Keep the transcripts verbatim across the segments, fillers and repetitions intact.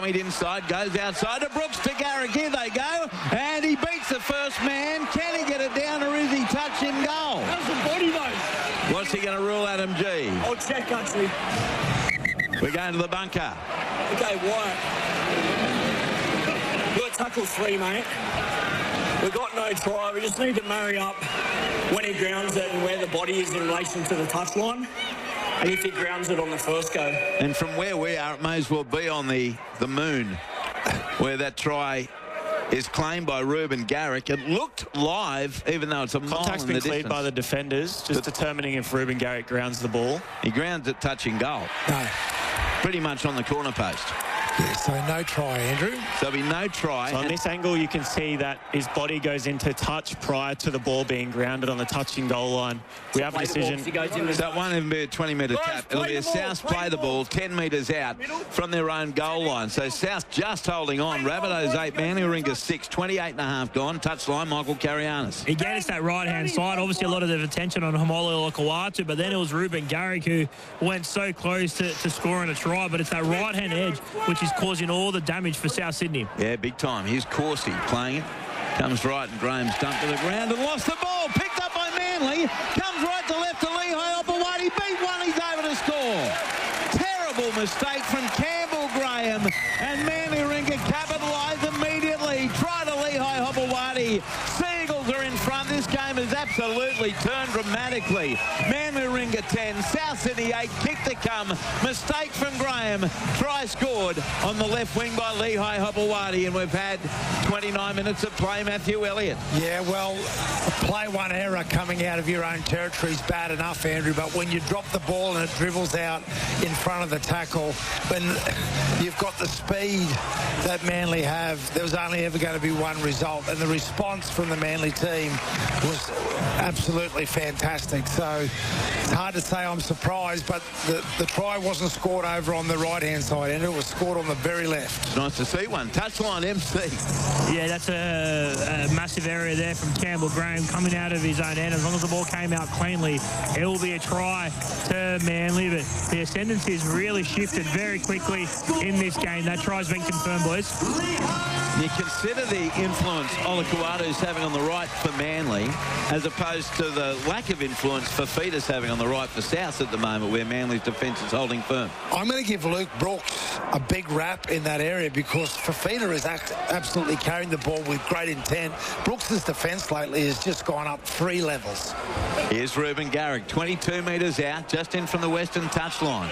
point inside, goes outside to Brooks to Garrick. Here they go, and he beats the first man. Can he get it down, or is he touching goal? That's a body, mate. What's he going to rule, Adam G? I'll check, actually. We're going to the bunker. Okay, Wyatt. We've got tackle three, mate. We've got no try. We just need to marry up when he grounds it and where the body is in relation to the touchline. And if he grounds it on the first go. And from where we are, it may as well be on the, the moon, where that try is claimed by Reuben Garrick. It looked live, even though it's a mile Contact's in been the cleared distance. by the defenders, just The- determining if Reuben Garrick grounds the ball. He grounds it touching goal. No. Pretty much on the corner post. Yeah, so no try, Andrew. So there'll be no try. So on and- this angle, you can see that his body goes into touch prior to the ball being grounded on the touching goal line. We have a Play the ball, decision. he goes in with So it won't even be a twenty metre Guys, tap. It'll play be a the ball, South play play the the ball ball. ten metres out from their own goal line. So South just holding on. Rabbitohs eight, Manly Warringah six. twenty-eight and a half gone. Touchline, Michael Carianis. Again, it's that right-hand side. Obviously, a lot of the attention on Homolo Olakau'atu, but then it was Reuben Garrick who went so close to, to scoring a try. But it's that right-hand edge which is causing all the damage for South Sydney. Yeah, big time. Here's Corsi playing it. Comes right and Graham's dumped to the ground and lost the ball. Picked up by Manly. Comes right to left to Lehigh Opawati. Beat one. He's over to score. Terrible mistake from Campbell Graham. And Manly Warringah capitalise immediately. Try to Lehigh Opawati. Seagulls are in front. This game has absolutely turned dramatically. Manly Warringah ten. South Sydney eight. Kick to come. Mistake from Graham. Try scored on the left wing by Lehigh Opawati. And we've had twenty-nine minutes of play. Matthew Elliott. Yeah, well, play one error coming out of your own territory is bad enough, Andrew, but when you drop the ball and it dribbles out in front of the tackle, when you've got the speed that Manly have, there was only ever going to be one result, and the response from the Manly team was absolutely fantastic. So it's hard to say I'm surprised, but the, the try wasn't scored over on the right-hand side, and it was scored on the very left. Nice to see one. Touchline M C. Yeah, that's a, a massive area there from Campbell Graham coming out of his own end. As long as the ball came out cleanly, it will be a try to Manly. But the ascendancy has really shifted very quickly in this game. That try's been confirmed, boys. You consider the influence Olakau'atu's having on the right for Manly as opposed to the lack of influence Fafita's having on the right for South at the moment, where Manly's defence is holding firm. I'm going to give Luke Brooks a big rap in that area because Fafita is act- absolutely carrying the ball with great intent. Brooks' defence lately has just gone up three levels. Here's Reuben Garrick, twenty-two metres out, just in from the western touchline.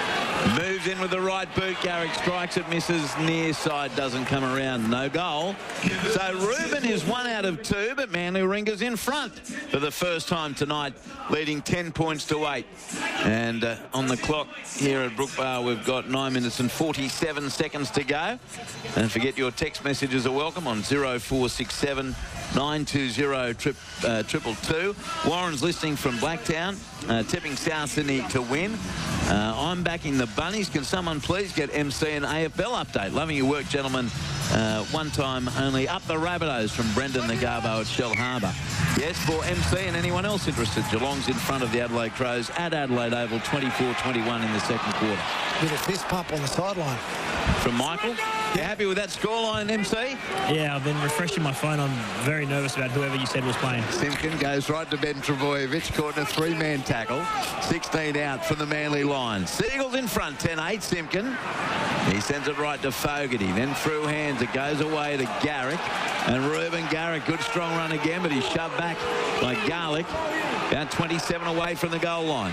Moves in with the right boot. Garrick strikes it, misses near side, doesn't come around. No goal. So Reuben is one out of two, but Manly Warringah's in front for the first time tonight, leading ten points to eight. And uh, on the clock here at Brookbar, we've got nine minutes and forty-seven seconds to go. And forget your text messages are welcome on zero four six seven nine two zero triple two. Warren's listening from Blacktown, uh, tipping South Sydney to win. Uh, I'm backing the Bunnies. Can someone please get M C an A F L update? Loving your work, gentlemen. Uh, one time only. Up the Rabbitohs from Brendan Nagabo at Shell Harbour. Yes, for M C and anyone else interested. Geelong's in front of the Adelaide Crows at Adelaide Oval, twenty-four twenty-one in the second quarter. Bit of fist pump on the sideline. From Michael. You happy with that scoreline, M C? Yeah, I've been refreshing my phone. I'm very nervous about whoever you said was playing. Simpkin goes right to Ben Trebojevic, caught in a three-man tackle. sixteen out from the Manly line. Seagulls in front, ten eight, Simpkin. He sends it right to Fogarty, then through hands. It goes away to Garrick. And Reuben Garrick, good strong run again, but he's shoved back by Garlick. About twenty-seven away from the goal line.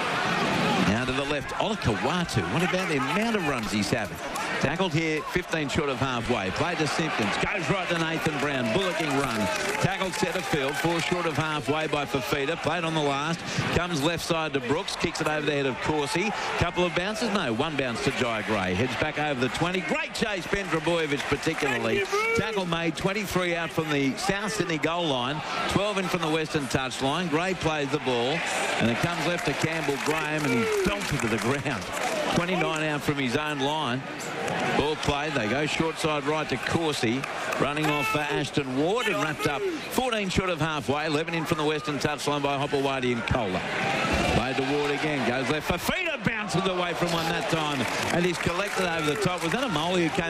Now to the left, Olakau'atu. What about the amount of runs he's having? Tackled here, fifteen short of halfway. Played to Simpkins. Goes right to Nathan Brown. Bullocking run. Tackled centre field. Four short of halfway by Fafita. Played on the last. Comes left side to Brooks. Kicks it over the head of Corsi. Couple of bounces. No, one bounce to Jai Gray. Heads back over the twenty. Great chase, Ben Trebojevic particularly. Tackle made. twenty-three out from the South Sydney goal line. twelve in from the western touchline. Gray plays the ball. And it comes left to Campbell Graham. And he's dumped it to the ground. twenty-nine out from his own line. Ball played. They go short side right to Corsi. Running off for Ashton Ward and wrapped up fourteen short of halfway. eleven in from the western touchline by Hopewadi and Kohler. Played to Ward again. Goes left. Fafita bounces away from one that time. And he's collected over the top. Was that a Molly who came